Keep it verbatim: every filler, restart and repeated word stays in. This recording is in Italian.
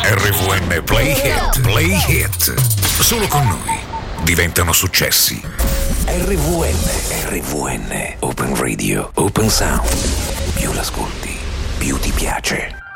R V N Play Hit, Play Hit. Solo con noi diventano successi. R V N, R V N, Open Radio, Open Sound. Più l'ascolti, più ti piace.